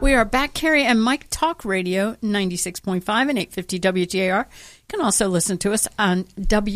We are back, Carrie and Mike Talk Radio, 96.5 and 850 WTAR. You can also listen to us on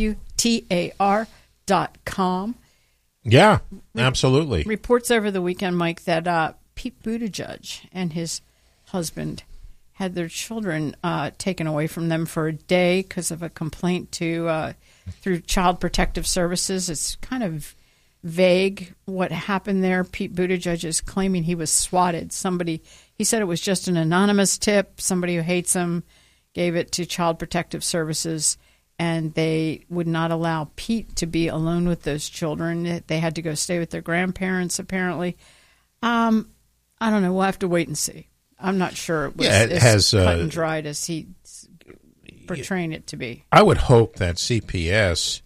WTAR.com. Yeah, absolutely. Reports over the weekend, Mike, that Pete Buttigieg and his husband had their children taken away from them for a day because of a complaint through Child Protective Services. It's kind of vague what happened there. Pete Buttigieg is claiming he was swatted. He said it was just an anonymous tip. Somebody who hates him gave it to Child Protective Services, and they would not allow Pete to be alone with those children. They had to go stay with their grandparents, apparently. I don't know. We'll have to wait and see. I'm not sure it was as cut and dried as he's portraying it to be. I would hope that CPS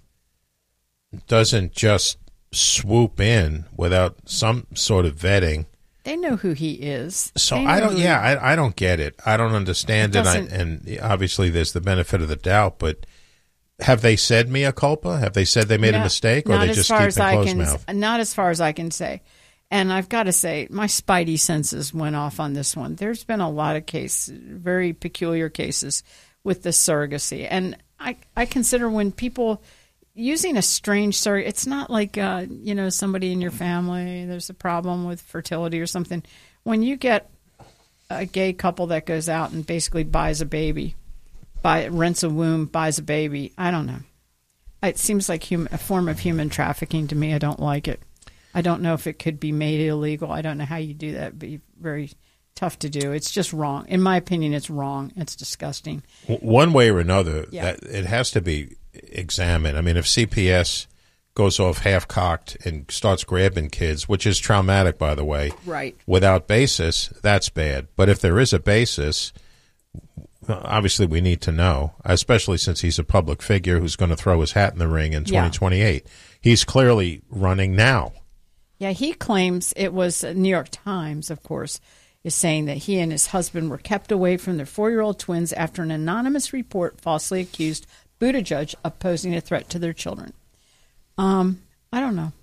doesn't just swoop in without some sort of vetting. They know who he is. So I don't get it. I don't understand it. And obviously there's the benefit of the doubt, but have they said mea culpa? Have they said they made a mistake, or they just keep a closed mouth? Not as far as I can say. And I've got to say, my spidey senses went off on this one. There's been a lot of very peculiar cases with this surrogacy. And I consider when people using a strange surrogate, it's not like, somebody in your family, there's a problem with fertility or something. When you get a gay couple that goes out and basically buys a baby, rents a womb, buys a baby, I don't know. It seems like a form of human trafficking to me. I don't like it. I don't know if it could be made illegal. I don't know how you do that. It'd be very tough to do. It's just wrong. In my opinion, it's wrong. It's disgusting. One way or another, that it has to be examined. I mean, if CPS goes off half-cocked and starts grabbing kids, which is traumatic, by the way, right, without basis, that's bad. But if there is a basis, obviously we need to know, especially since he's a public figure who's going to throw his hat in the ring in 2028. He's clearly running now. Yeah, he claims it was New York Times, of course, is saying that he and his husband were kept away from their 4-year-old twins after an anonymous report falsely accused Buttigieg of posing a threat to their children. I don't know.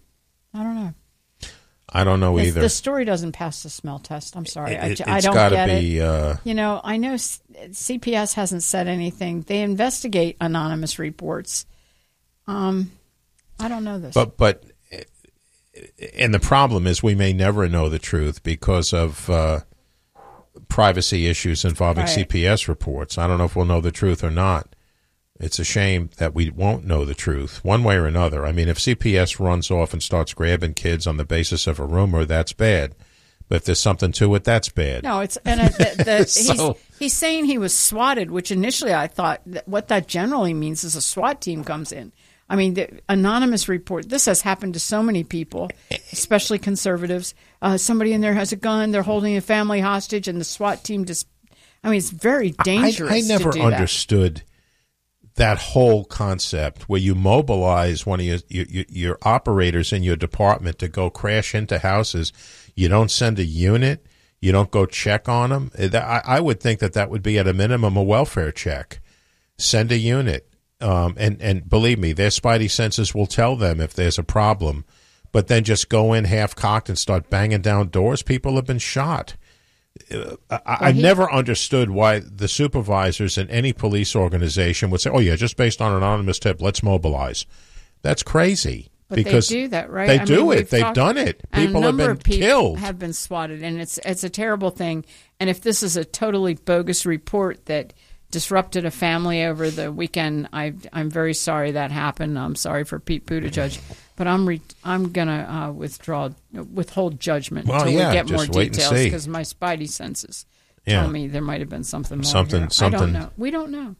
I don't know either. The story doesn't pass the smell test. I'm sorry. I don't get it. I know CPS hasn't said anything. They investigate anonymous reports. I don't know this. But and the problem is we may never know the truth because of privacy issues involving CPS reports. I don't know if we'll know the truth or not. It's a shame that we won't know the truth one way or another. I mean, if CPS runs off and starts grabbing kids on the basis of a rumor, that's bad. But if there's something to it, that's bad. No, he's saying he was swatted, which initially I thought what that generally means is a SWAT team comes in. I mean, the anonymous report, this has happened to so many people, especially conservatives. Somebody in there has a gun, they're holding a family hostage, and the SWAT team it's very dangerous. I never understood that whole concept where you mobilize one of your operators in your department to go crash into houses. You don't send a unit. You don't go check on them. I would think that would be at a minimum a welfare check. Send a unit. And believe me, their spidey senses will tell them if there's a problem. But then just go in half-cocked and start banging down doors. People have been shot. I never understood why the supervisors in any police organization would say, oh, yeah, just based on an anonymous tip, let's mobilize. That's crazy. But because they do that, right? They do it. They've done it. People have been killed. Have been swatted, and it's a terrible thing. And if this is a totally bogus report that disrupted a family over the weekend, I'm very sorry that happened. I'm sorry for Pete Buttigieg, but I'm gonna withhold judgment until we get more details because my spidey senses tell me there might have been something more here. I don't know. We don't know.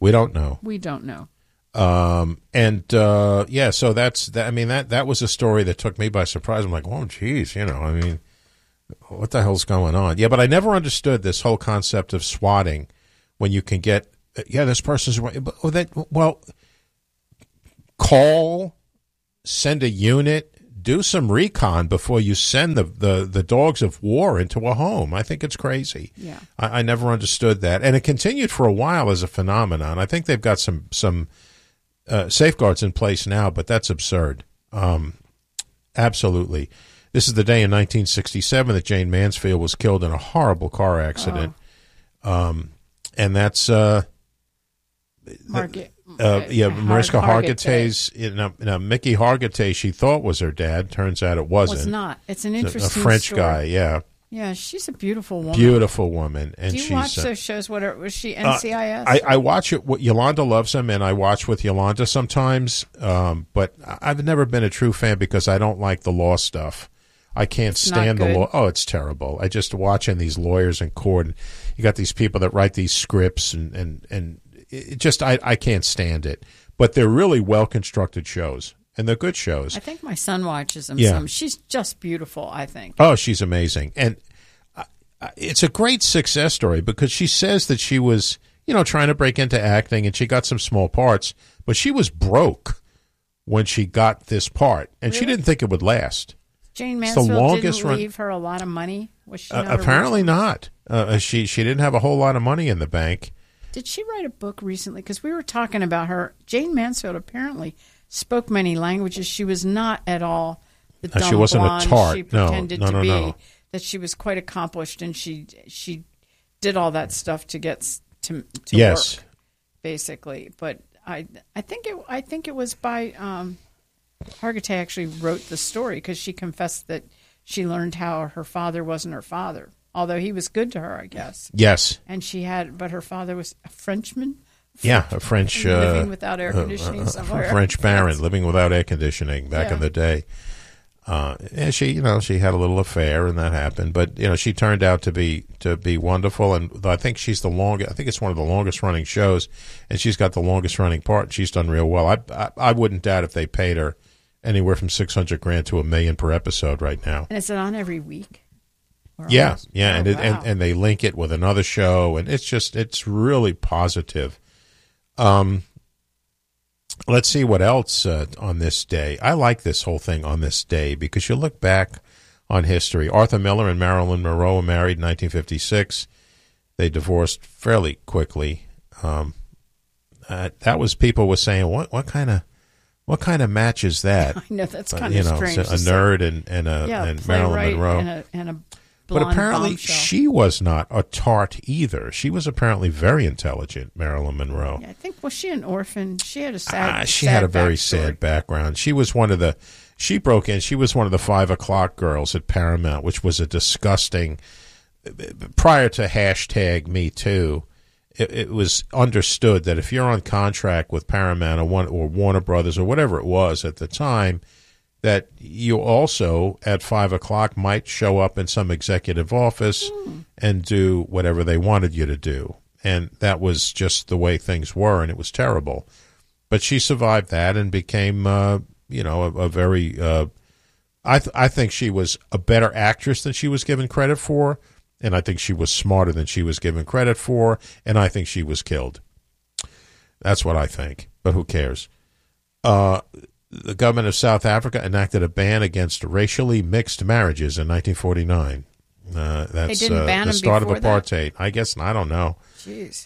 So that's that. I mean, that was a story that took me by surprise. I'm like, oh, geez, I mean, what the hell's going on? Yeah, but I never understood this whole concept of swatting when you can get. Yeah, this person's call, send a unit, do some recon before you send the dogs of war into a home. I think it's crazy. Yeah, I never understood that, and it continued for a while as a phenomenon. I think they've got some safeguards in place now, but that's absurd. Absolutely. This is the day in 1967 that Jane Mansfield was killed in a horrible car accident. And that's Mariska Hargitay's. Mickey Hargitay, she thought was her dad. Turns out it wasn't. Was not. It's an interesting a French story. guy. Yeah. Yeah, she's a beautiful woman. Beautiful woman. And do you watch those shows? What was she? NCIS? I watch it. Yolanda loves them, and I watch with Yolanda sometimes. But I've never been a true fan because I don't like the law stuff. I can't stand the law. Oh, it's terrible. I just watching these lawyers in court. And you got these people that write these scripts, and it just I can't stand it. But they're really well constructed shows, and they're good shows. I think my son watches them. Yeah. Some. She's just beautiful, I think. Oh, she's amazing, and it's a great success story because she says that she was, trying to break into acting, and she got some small parts, but she was broke when she got this part, and she didn't think it would last. Jane Mansfield didn't leave her a lot of money? Was she not apparently not. She didn't have a whole lot of money in the bank. Did she write a book recently? Because we were talking about her. Jane Mansfield apparently spoke many languages. She was not at all the dumb she wasn't blonde a tart. she pretended to be. No. That she was quite accomplished, and she did all that stuff to get to yes. work, basically. But I think it was by Hargitay actually wrote the story because she confessed that she learned how her father wasn't her father, although he was good to her, I guess. Yes. And but her father was a Frenchman. Yeah, a French living without air conditioning somewhere. A French baron living without air conditioning back in the day. And she had a little affair, and that happened. But she turned out to be wonderful, and I think she's the longest. I think it's one of the longest running shows, and she's got the longest running part. And she's done real well. I wouldn't doubt if they paid her anywhere from $600,000 to $1 million per episode right now. And is it on every week? Yeah, and they link it with another show, and it's really positive. Let's see what else on this day. I like this whole thing on this day because you look back on history. Arthur Miller and Marilyn Monroe were married in 1956. They divorced fairly quickly. That was people were saying, what kind of match is that? I know that's kind of strange. A nerd and Marilyn Monroe and a but apparently bombshell. She was not a tart either. She was apparently very intelligent, Marilyn Monroe. Yeah, I think, was she an orphan? She had a sad She had a very backstory. sad background. She was one of the 5 o'clock girls at Paramount, which was a disgusting, prior to hashtag Me Too, it was understood that if you're on contract with Paramount or Warner Brothers or whatever it was at the time, that you also at 5 o'clock might show up in some executive office and do whatever they wanted you to do. And that was just the way things were, and it was terrible. But she survived that and became, a very, I think she was a better actress than she was given credit for, and I think she was smarter than she was given credit for, and I think she was killed. That's what I think, but who cares? The government of South Africa enacted a ban against racially mixed marriages in 1949. That's the start of apartheid. I guess, I don't know. Jeez.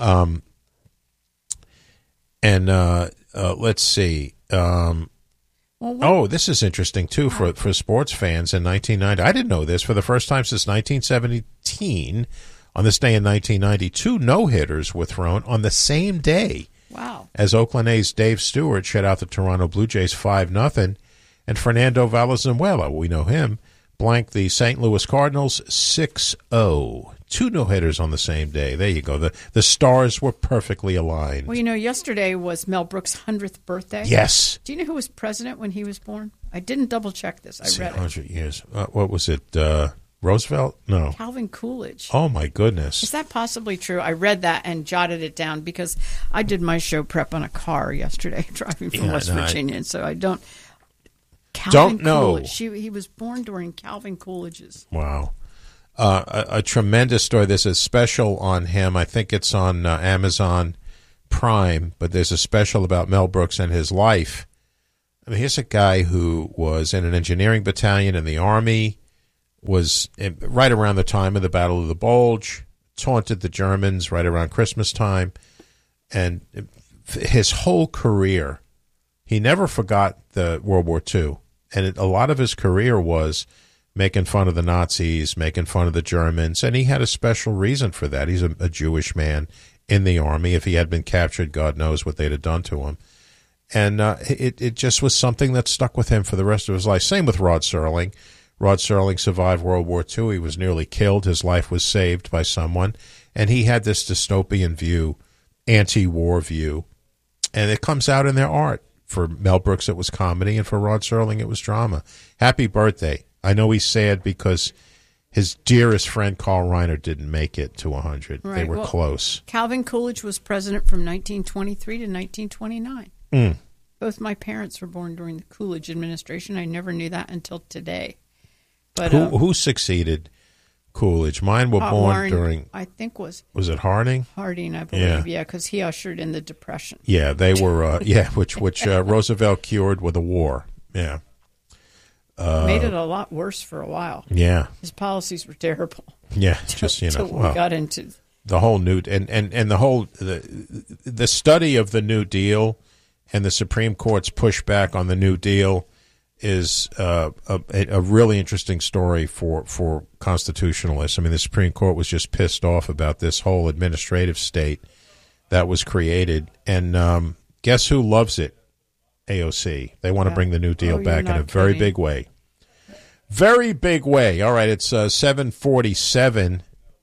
Let's see. This is interesting, too, for sports fans in 1990. I didn't know this. For the first time since 1917, on this day in 1990, 2 no-hitters were thrown on the same day. Wow. As Oakland A's Dave Stewart shut out the Toronto Blue Jays 5-0, and Fernando Valenzuela, we know him, blanked the St. Louis Cardinals 6-0. 2 no-hitters on the same day. There you go. The stars were perfectly aligned. Well, yesterday was Mel Brooks' 100th birthday. Yes. Do you know who was president when he was born? I didn't double-check this. I read 100 years. What was it? Roosevelt? No. Calvin Coolidge. Oh, my goodness. Is that possibly true? I read that and jotted it down because I did my show prep on a car yesterday driving from West Virginia, and so I don't... Don't know. Coolidge. He was born during Calvin Coolidge's. Wow. A tremendous story. There's a special on him. I think it's on Amazon Prime, but there's a special about Mel Brooks and his life. I mean, here's a guy who was in an engineering battalion in the Army, was right around the time of the Battle of the Bulge, taunted the Germans right around Christmas time, and his whole career, he never forgot the World War II, and a lot of his career was making fun of the Nazis, making fun of the Germans, and he had a special reason for that. He's a Jewish man in the army. If he had been captured, God knows what they'd have done to him. And it just was something that stuck with him for the rest of his life. Same with Rod Serling. Rod Serling survived World War II. He was nearly killed. His life was saved by someone. And he had this dystopian view, anti-war view. And it comes out in their art. For Mel Brooks, it was comedy, and for Rod Serling, it was drama. Happy birthday. I know he's sad because his dearest friend, Carl Reiner, didn't make it to 100. Right. They were close. Calvin Coolidge was president from 1923 to 1929. Both my parents were born during the Coolidge administration. I never knew that until today. But who succeeded Coolidge? Mine were born Warren, during... I think was it Harding? Harding, I believe, yeah, because he ushered in the Depression. Yeah, they were, which Roosevelt cured with a war, yeah. Made it a lot worse for a while. Yeah. His policies were terrible. Yeah, just, we got into... The whole new... And the whole... The study of the New Deal and the Supreme Court's pushback on the New Deal is a really interesting story for constitutionalists. I mean, the Supreme Court was just pissed off about this whole administrative state that was created. And guess who loves it? AOC. They want to bring the New Deal back in a very big way. Very big way. All right, it's 7:47.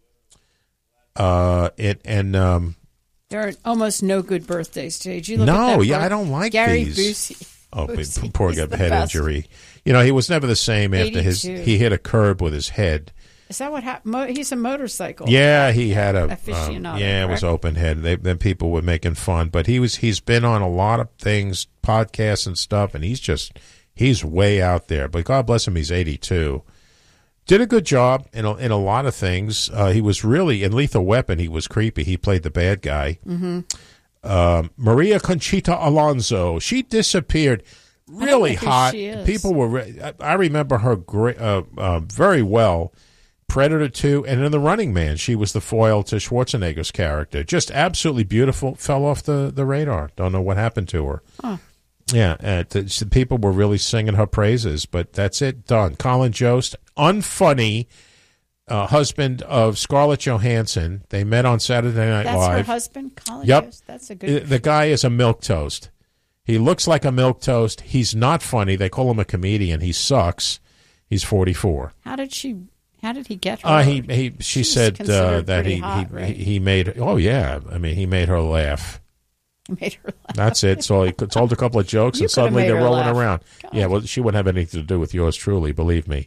There are almost no good birthdays today. Did you look at that? I don't like Gary these. Busey. Oh, poor guy, head injury. He was never the same after 82. He hit a curb with his head. Is that what happened? He's a motorcycle. Yeah, he had a aficionado. It was open head. Then people were making fun, but he's been on a lot of things, podcasts and stuff, and he's way out there. But God bless him, he's 82. Did a good job in a lot of things. He was really in Lethal Weapon. He was creepy. He played the bad guy. Mm-hmm. Maria Conchita Alonso. She disappeared. Really hot. People were. I remember her very well. Predator 2 and in The Running Man, she was the foil to Schwarzenegger's character. Just absolutely beautiful. Fell off the radar. Don't know what happened to her. Huh. Yeah, people were really singing her praises, but that's it. Done. Colin Jost, unfunny. Husband of Scarlett Johansson. They met on Saturday Night Live. That's her husband, Colin Jost? That's a good... The guy is a milquetoast. He looks like a milquetoast. He's not funny. They call him a comedian. He sucks. He's 44. How did he get her? She said that he made... Oh, yeah. I mean, he made her laugh. He made her laugh. That's it. So he told a couple of jokes, and suddenly they're rolling around. God. Yeah, well, she wouldn't have anything to do with yours truly, believe me.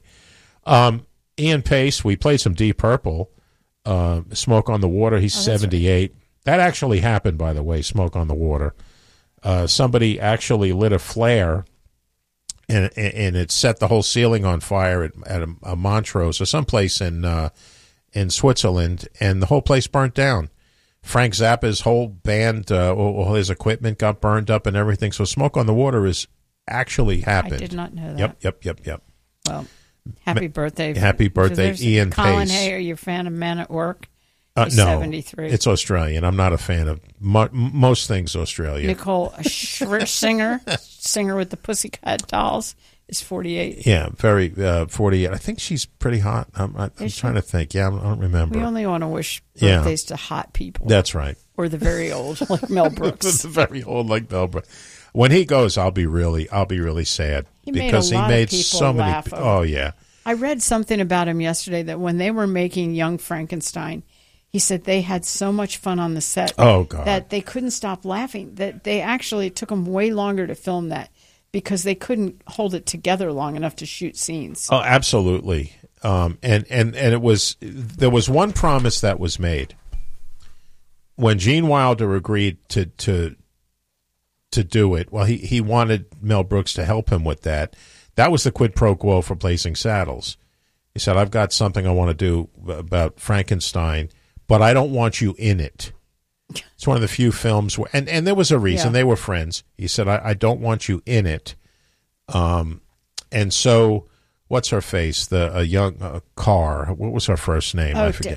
Ian Pace, we played some Deep Purple, Smoke on the Water. He's 78. Right. That actually happened, by the way, Smoke on the Water. Somebody actually lit a flare, and it set the whole ceiling on fire at a Montrose or someplace in Switzerland, and the whole place burnt down. Frank Zappa's whole band, all his equipment got burned up and everything. So Smoke on the Water is actually happened. I did not know that. Yep. Well, happy birthday. Happy birthday, Ian Colin Pace. Hay, are you a fan of Men at Work? He's no, 73. It's Australian. I'm not a fan of most things Australian. Nicole, a singer with the Pussycat Dolls, is 48. Yeah, very 48. I think she's pretty hot. I'm trying to think. Yeah, I don't remember. We only want to wish birthdays to hot people. That's right. Or the very old, like Mel Brooks. The very old, like Mel Brooks. When he goes, I'll be really sad because he made so many. Oh yeah. I read something about him yesterday that when they were making Young Frankenstein, he said they had so much fun on the set that they couldn't stop laughing. That they actually it took them way longer to film that because they couldn't hold it together long enough to shoot scenes. Oh, absolutely. And there was one promise that was made when Gene Wilder agreed to do it. Well, he wanted Mel Brooks to help him with that. That was the quid pro quo for Blazing Saddles. He said, "I've got something I want to do about Frankenstein, but I don't want you in it." It's one of the few films where, and there was a reason. They were friends. He said, I don't want you in it. And so, what's her face? A young Carr. What was her first name? I forget.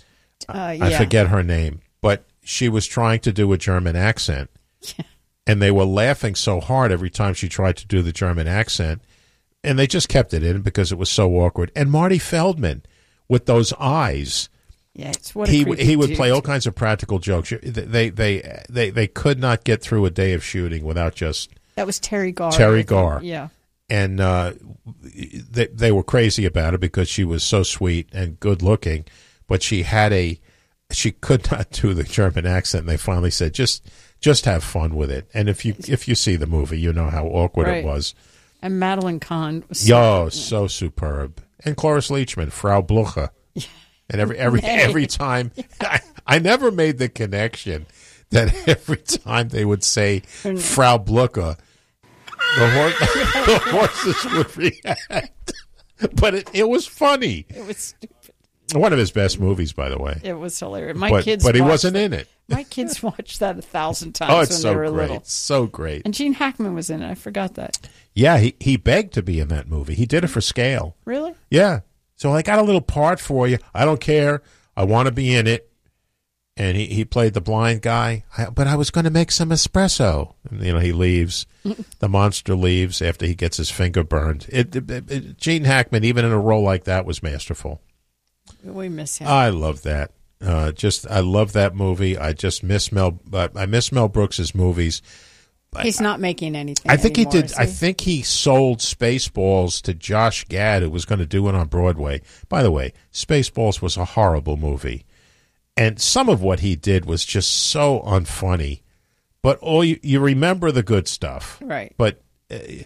I forget her name. But she was trying to do a German accent. Yeah. And they were laughing so hard every time she tried to do the German accent and they just kept it in because it was so awkward. And Marty Feldman with those eyes. Yeah, it's what a He creepy would dude. play all kinds of practical jokes. They could not get through a day of shooting without just That was Terry Garr. Terry I think. Garr. Yeah. And they were crazy about it because she was so sweet and good looking, but she could not do the German accent. And they finally said, just have fun with it. And if you see the movie, you know how awkward Right. it was. And Madeline Kahn was So superb. And Cloris Leachman, Frau Blucher. And every time, I never made the connection that every time they would say Frau Blucher, the horses would react. But it was funny. It was stupid. One of his best movies, by the way. It was hilarious. But he wasn't in it. My kids watched that 1,000 times Oh, it's when so they were great. little. So great. And Gene Hackman was in it. I forgot that. Yeah, he begged to be in that movie. He did it for scale. Really? Yeah. So I got a little part for you. I don't care. I want to be in it. And he played the blind guy. But I was going to make some espresso. And, he leaves. The monster leaves after he gets his finger burned. Gene Hackman, even in a role like that, was masterful. We miss him. I love that. I love that movie. I just miss I miss Mel Brooks's movies. He's not making anything. I think anymore, he did. is I think he sold Spaceballs to Josh Gad, who was going to do it on Broadway. By the way, Spaceballs was a horrible movie, and some of what he did was just so unfunny. But you remember the good stuff, Right. But it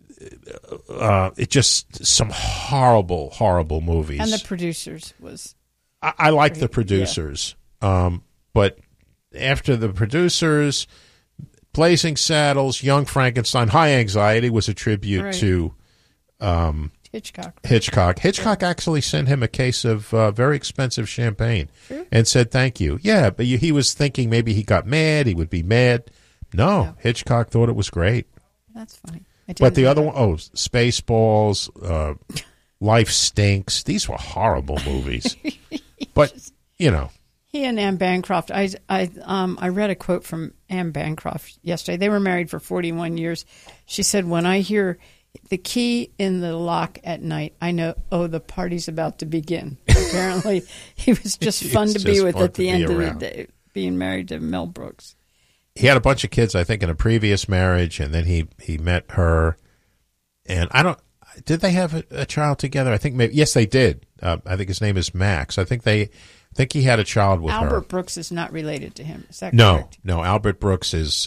just some horrible, horrible movies. And the producers was. I like the producers, but after the producers. Blazing Saddles, Young Frankenstein, High Anxiety was a tribute to Hitchcock. Hitchcock actually sent him a case of very expensive champagne and said thank you. Yeah, but he was thinking maybe he got mad, he would be mad. No, Hitchcock thought it was great. That's funny. But the other one, Spaceballs, Life Stinks. These were horrible movies. But, He and Anne Bancroft. I read a quote from Anne Bancroft yesterday. They were married for 41 years. She said, "When I hear the key in the lock at night, I know, the party's about to begin." Apparently, he was just fun to be with at the end of the day, being married to Mel Brooks. He had a bunch of kids, I think, in a previous marriage, and then he met her. And did they have a child together? I think maybe, yes, they did. I think his name is Max. I think he had a child with her. Albert Brooks is not related to him. Is that correct? No. Albert Brooks is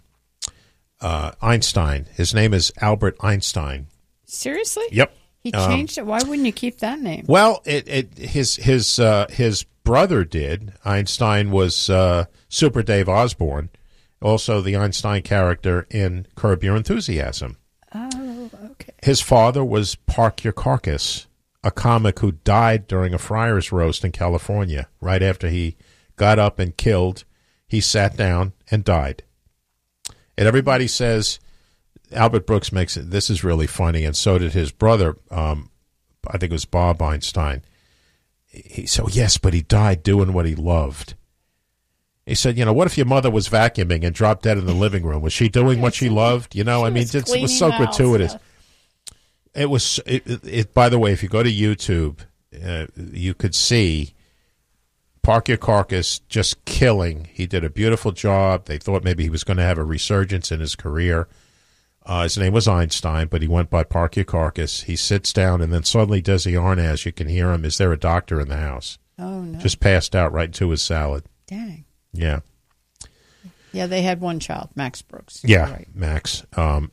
Einstein. His name is Albert Einstein. Seriously? Yep. He changed it. Why wouldn't you keep that name? Well, his brother did. Einstein was Super Dave Osborne, also the Einstein character in Curb Your Enthusiasm. Oh, okay. His father was Park Your Carcass, a comic who died during a friar's roast in California. Right after he got up and killed, he sat down and died. And everybody says Albert Brooks makes it. This is really funny, and so did his brother. I think it was Bob Einstein. Yes, but he died doing what he loved. He said, what if your mother was vacuuming and dropped dead in the living room? Was she doing what she loved? It was so gratuitous. It was. By the way, if you go to YouTube, you could see Park Your Carcass just killing. He did a beautiful job. They thought maybe he was going to have a resurgence in his career. His name was Einstein, but he went by Park Your Carcass. He sits down, and then suddenly Desi Arnaz, you can hear him. Is there a doctor in the house? Oh, no. Just passed out right into his salad. Dang. Yeah. Yeah, they had one child, Max Brooks. Yeah, right. Max.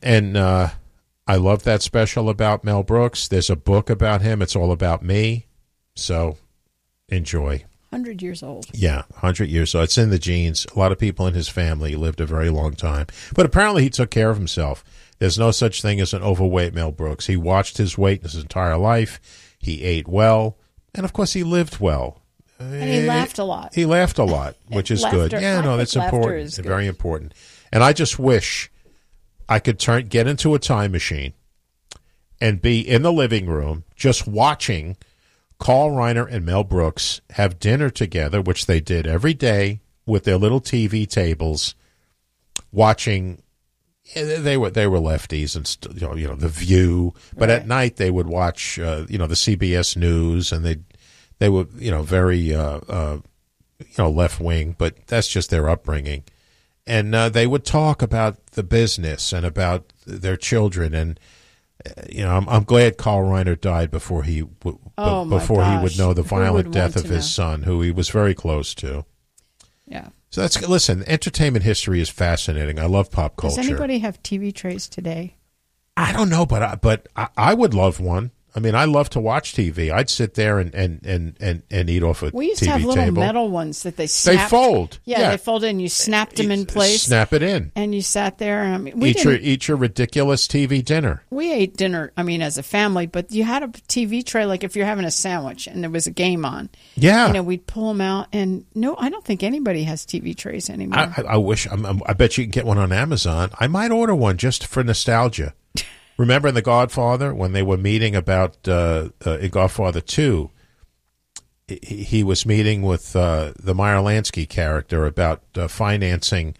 I love that special about Mel Brooks. There's a book about him. It's all about me. So enjoy. 100 years old. Yeah, 100 years. So it's in the genes. A lot of people in his family lived a very long time. But apparently he took care of himself. There's no such thing as an overweight Mel Brooks. He watched his weight his entire life. He ate well. And, of course, he lived well. And he laughed a lot. He laughed a lot, which is good. Yeah, no, that's important. It's very important. And I just wish I could get into a time machine and be in the living room just watching Carl Reiner and Mel Brooks have dinner together, which they did every day with their little TV tables, watching, They were lefties, and The View. But Right. at night they would watch the CBS News, and they were very left wing. But that's just their upbringing, and they would talk about the business and about their children. And I'm glad Carl Reiner died before he would know the violent death of his son, who he was very close to. Yeah. So listen, entertainment history is fascinating. I love pop culture. Does anybody have TV trays today? I don't know, but I would love one. I mean, I love to watch TV. I'd sit there and eat off a TV table. We used to have little metal ones that they snapped. They fold. Yeah, they folded, and you snapped them in place. Snap it in. And you sat there. And eat your ridiculous TV dinner. We ate dinner, as a family, but you had a TV tray, like if you're having a sandwich and there was a game on. Yeah. We'd pull them out. And no, I don't think anybody has TV trays anymore. I wish. I bet you can get one on Amazon. I might order one just for nostalgia. Remember in The Godfather, when they were meeting about in Godfather 2, he was meeting with the Meyer Lansky character about financing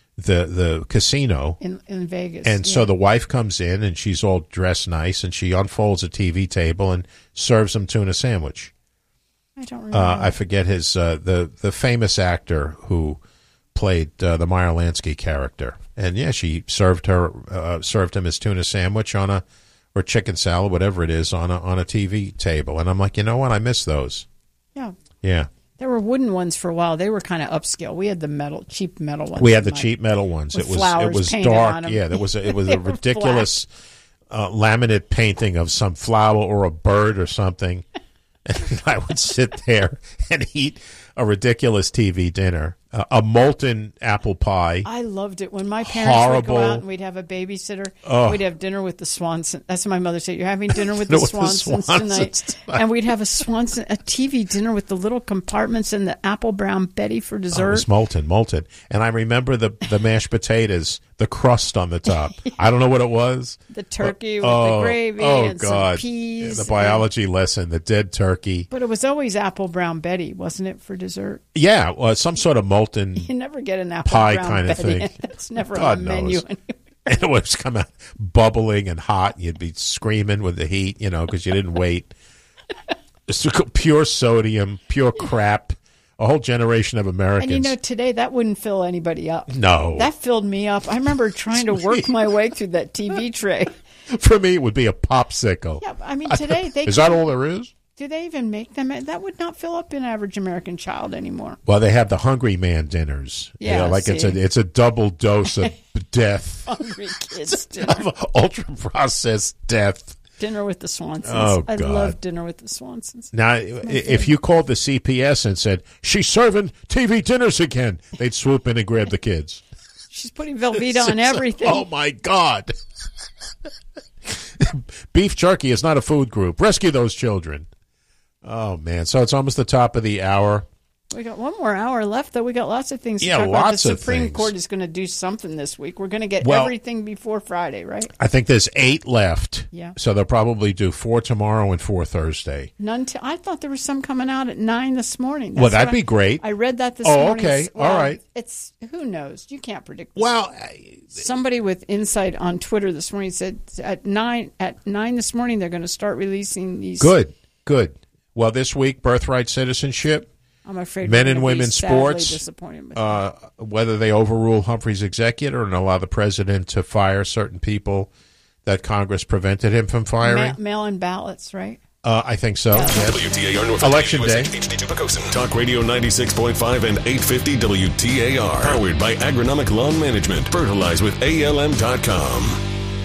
the casino in Vegas. And so the wife comes in, and she's all dressed nice, and she unfolds a TV table and serves him tuna sandwich. I don't remember. I forget his the famous actor who played the Meyer Lansky character. And yeah, she served him his tuna sandwich or chicken salad, whatever it is, on a TV table. And I'm like, you know what? I miss those. Yeah. Yeah. There were wooden ones for a while. They were kind of upscale. We had the cheap metal ones. We had the cheap metal ones. It was dark. Yeah, it was a ridiculous laminate painting of some flower or a bird or something. And I would sit there and eat a ridiculous TV dinner, a molten apple pie. I loved it when my parents would go out and we'd have a babysitter. We'd have dinner with the Swansons. That's what my mother said. You're having dinner with the Swansons tonight. And we'd have a TV dinner with the little compartments and the apple brown Betty for dessert. It was molten. And I remember the mashed potatoes, the crust on the top. I don't know what it was. The turkey with the gravy and some peas. The biology lesson, the dead turkey. But it was always apple brown Betty, wasn't it, for dessert? Yeah, some sort of molten You never get an apple pie brown kind of Betty. thing. It's never God on the menu knows. anyway. And it would come out bubbling and hot. You'd be screaming with the heat, because you didn't wait. It's pure sodium, pure crap. A whole generation of Americans. And today that wouldn't fill anybody up. No. That filled me up. I remember trying to work my way through that TV tray. For me, it would be a popsicle. Yeah, today they Is that all there is? Do they even make them? That would not fill up an average American child anymore. Well, they have the Hungry Man dinners. Yeah, it's a double dose of death. Hungry kids dinner. Ultra processed death. Dinner with the Swansons. Oh, I God. love Dinner with the Swansons. Now, if you called the CPS and said, she's serving TV dinners again, they'd swoop in and grab the kids. She's putting Velveeta on everything. Oh, my God. Beef jerky is not a food group. Rescue those children. Oh, man. So it's almost the top of the hour. We got one more hour left, though. We got lots of things to Yeah, talk about. lots The of Supreme things. Court is going to do something this week. We're going to get everything before Friday, right? I think there's 8 left. Yeah. So they'll probably do 4 tomorrow and 4 Thursday. I thought there was some coming out at 9 this morning. Well, that'd be great. I read that this morning. Okay. Well, All right. It's who knows? You can't predict this. Well, Somebody with insight on Twitter this morning said at 9 this morning they're going to start releasing these. Good. Well, this week, birthright citizenship. I'm afraid Men we're and gonna be women's sadly sports, disappointed with that. Whether they overrule Humphrey's executor and allow the president to fire certain people that Congress prevented him from firing. Mail-in ballots, right? I think so. Yeah. Yes. WTAR North Election USA, day. HD2 Pocosin. Talk Radio 96.5 and 850 WTAR. Powered by Agronomic Lawn Management. Fertilize with ALM.com.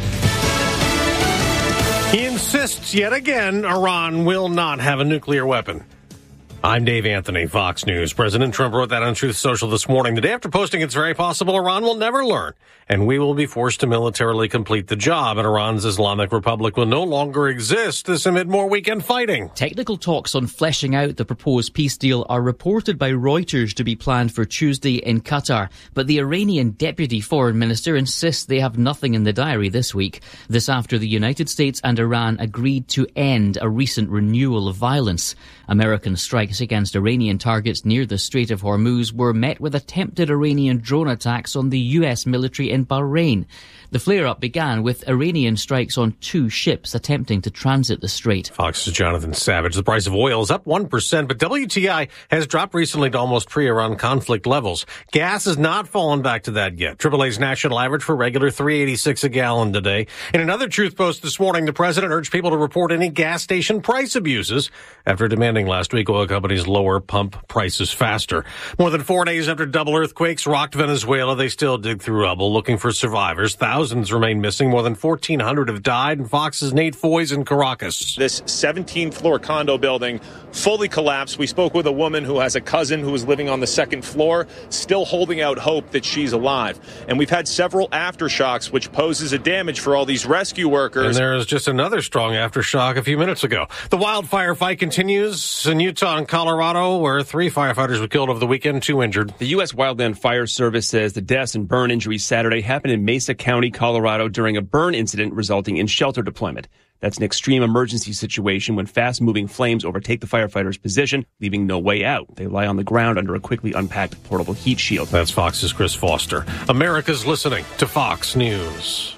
He insists yet again Iran will not have a nuclear weapon. I'm Dave Anthony, Fox News. President Trump wrote that on Truth Social this morning. The day after posting, it's very possible Iran will never learn, and we will be forced to militarily complete the job, and Iran's Islamic Republic will no longer exist amid more weekend fighting. Technical talks on fleshing out the proposed peace deal are reported by Reuters to be planned for Tuesday in Qatar, but the Iranian deputy foreign minister insists they have nothing in the diary this week. This after the United States and Iran agreed to end a recent renewal of violence. American strikes against Iranian targets near the Strait of Hormuz were met with attempted Iranian drone attacks on the U.S. military in Bahrain. The flare-up began with Iranian strikes on 2 ships attempting to transit the strait. Fox's Jonathan Savage. The price of oil is up 1%, but WTI has dropped recently to almost pre-Iran conflict levels. Gas has not fallen back to that yet. AAA's national average for regular $3.86 a gallon today. In another Truth Post this morning, the president urged people to report any gas station price abuses after demanding last week oil companies lower pump prices faster. More than 4 days after double earthquakes rocked Venezuela, they still dig through rubble looking for survivors. Thousands remain missing. More than 1,400 have died. And Fox's Nate Foy's in Caracas. This 17th-floor condo building fully collapsed. We spoke with a woman who has a cousin who is living on the second floor, still holding out hope that she's alive. And we've had several aftershocks, which poses a damage for all these rescue workers. And there's just another strong aftershock a few minutes ago. The wildfire fight continues in Utah and Colorado, where 3 firefighters were killed over the weekend, 2 injured. The U.S. Wildland Fire Service says the deaths and burn injuries Saturday happened in Mesa County, Colorado, during a burn incident resulting in shelter deployment. That's an extreme emergency situation when fast-moving flames overtake the firefighters' position, leaving no way out. They lie on the ground under a quickly unpacked portable heat shield. That's Fox's Chris Foster. America's listening to Fox News.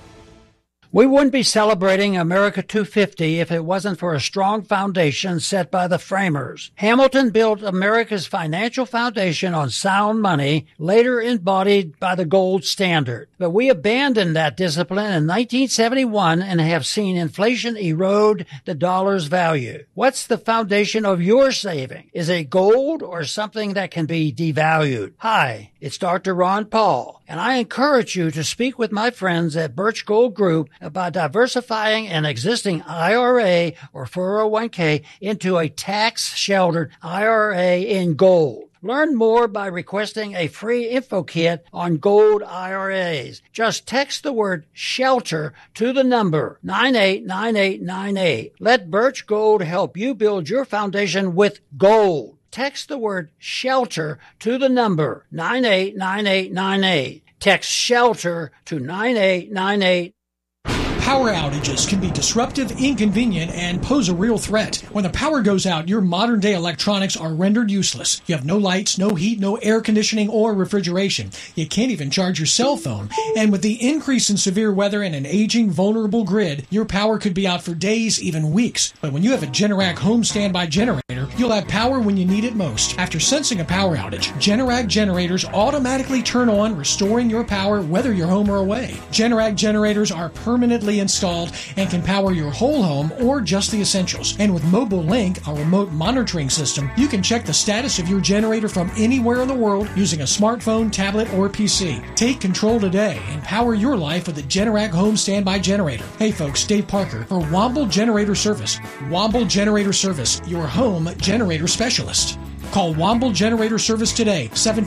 We wouldn't be celebrating America 250 if it wasn't for a strong foundation set by the framers. Hamilton built America's financial foundation on sound money, later embodied by the gold standard. But we abandoned that discipline in 1971 and have seen inflation erode the dollar's value. What's the foundation of your saving? Is it gold or something that can be devalued? Hi, it's Dr. Ron Paul, and I encourage you to speak with my friends at Birch Gold Group about diversifying an existing IRA or 401k into a tax-sheltered IRA in gold. Learn more by requesting a free info kit on gold IRAs. Just text the word SHELTER to the number 989898. Let Birch Gold help you build your foundation with gold. Text the word SHELTER to the number 989898. Text SHELTER to 989898. Power outages can be disruptive, inconvenient, and pose a real threat. When the power goes out, your modern-day electronics are rendered useless. You have no lights, no heat, no air conditioning or refrigeration. You can't even charge your cell phone. And with the increase in severe weather and an aging, vulnerable grid, your power could be out for days, even weeks. But when you have a Generac home standby generator, you'll have power when you need it most. After sensing a power outage, Generac generators automatically turn on, restoring your power whether you're home or away. Generac generators are permanently installed and can power your whole home or just the essentials. And with Mobile Link, a remote monitoring system, you can check the status of your generator from anywhere in the world using a smartphone, tablet, or PC. Take control today and power your life with the Generac Home Standby Generator. Hey folks, Dave Parker for Womble Generator Service. Womble Generator Service, your home generator specialist. Call Womble Generator Service today,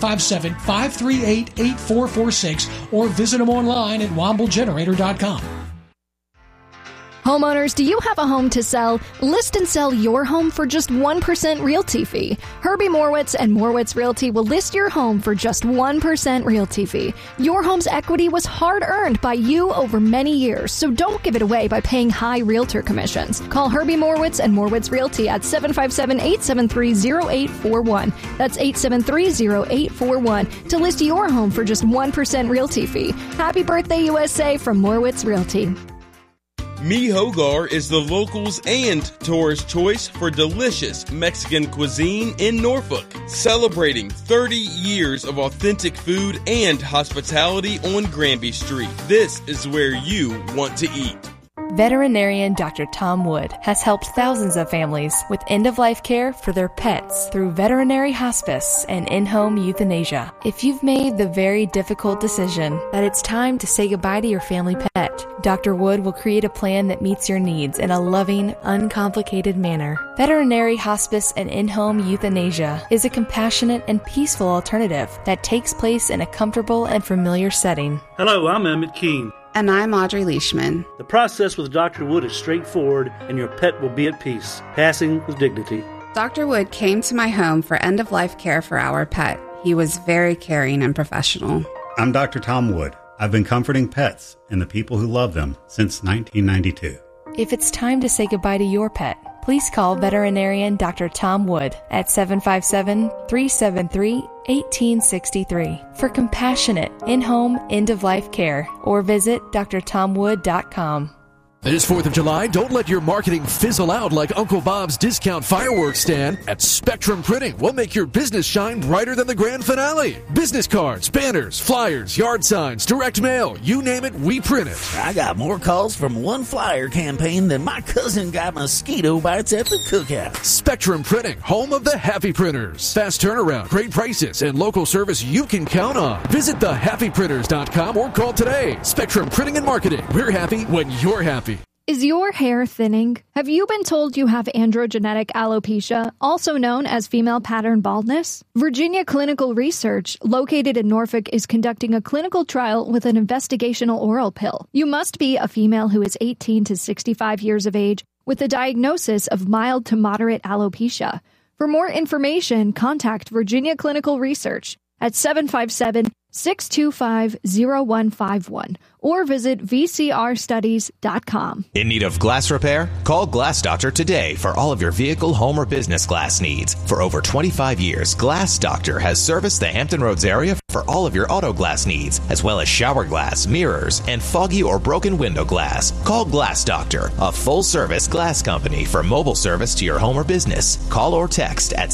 757-538-8446, or visit them online at womblegenerator.com. Homeowners, do you have a home to sell? List and sell your home for just 1% realty fee. Herbie Morwitz and Morwitz Realty will list your home for just 1% realty fee. Your home's equity was hard-earned by you over many years, so don't give it away by paying high realtor commissions. Call Herbie Morwitz and Morwitz Realty at 757-873-0841. That's 873-0841 to list your home for just 1% realty fee. Happy birthday, USA, from Morwitz Realty. Mi Hogar is the locals and tourist choice for delicious Mexican cuisine in Norfolk, celebrating 30 years of authentic food and hospitality on Granby Street. This is where you want to eat. Veterinarian Dr. Tom Wood has helped thousands of families with end-of-life care for their pets through veterinary hospice and in-home euthanasia. If you've made the very difficult decision that it's time to say goodbye to your family pet, Dr. Wood will create a plan that meets your needs in a loving, uncomplicated manner. Veterinary hospice and in-home euthanasia is a compassionate and peaceful alternative that takes place in a comfortable and familiar setting. Hello, I'm Emmett Keene. And I'm Audrey Leishman. The process with Dr. Wood is straightforward, and your pet will be at peace, passing with dignity. Dr. Wood came to my home for end-of-life care for our pet. He was very caring and professional. I'm Dr. Tom Wood. I've been comforting pets and the people who love them since 1992. If it's time to say goodbye to your pet, please call veterinarian Dr. Tom Wood at 757-373-1863 for compassionate, in-home, end-of-life care, or visit drtomwood.com. This 4th of July, don't let your marketing fizzle out like Uncle Bob's discount fireworks stand at Spectrum Printing. We'll make your business shine brighter than the grand finale. Business cards, banners, flyers, yard signs, direct mail, you name it, we print it. I got more calls from one flyer campaign than my cousin got mosquito bites at the cookout. Spectrum Printing, home of the Happy Printers. Fast turnaround, great prices, and local service you can count on. Visit thehappyprinters.com or call today. Spectrum Printing and Marketing. We're happy when you're happy. Is your hair thinning? Have you been told you have androgenetic alopecia, also known as female pattern baldness? Virginia Clinical Research, located in Norfolk, is conducting a clinical trial with an investigational oral pill. You must be a female who is 18 to 65 years of age with a diagnosis of mild to moderate alopecia. For more information, contact Virginia Clinical Research at 757-625-0151 or visit vcrstudies.com. In need of glass repair? Call Glass Doctor today for all of your vehicle, home, or business glass needs. For over 25 years, Glass Doctor has serviced the Hampton Roads area for all of your auto glass needs, as well as shower glass, mirrors, and foggy or broken window glass. Call Glass Doctor, a full-service glass company for mobile service to your home or business. Call or text at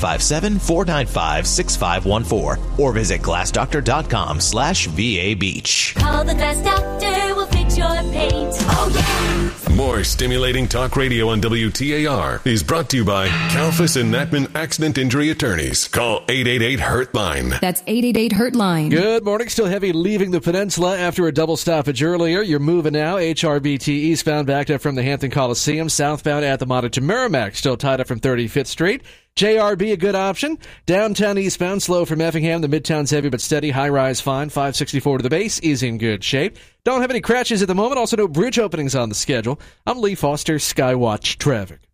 757-495-6514 or visit glassdoctor.com/VA Beach. Call the Glass Doctor, we'll fix your paint. Oh, yeah! More stimulating talk radio on WTAR is brought to you by Kalfas and Natman Accident Injury Attorneys. Call 888-HURT-LINE. That's 888-HURT-LINE. Good morning. Still heavy leaving the peninsula after a double stoppage earlier. You're moving now. HRBT eastbound backed up from the Hampton Coliseum. Southbound at the Montague Merrimack still tied up from 35th Street. JRB, a good option. Downtown eastbound, slow from Effingham. The Midtown's heavy but steady. High-rise fine. 564 to the base is in good shape. Don't have any crashes at the moment. Also, no bridge openings on the schedule. I'm Lee Foster, Skywatch Traffic.